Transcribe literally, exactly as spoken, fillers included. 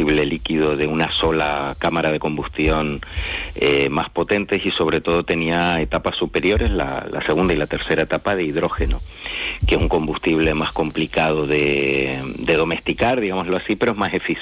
combustible líquido de una sola cámara de combustión eh, más potentes, y sobre todo tenía etapas superiores, la, la segunda y la tercera etapa de hidrógeno, que es un combustible más complicado de, de domesticar, digámoslo así, pero es más eficiente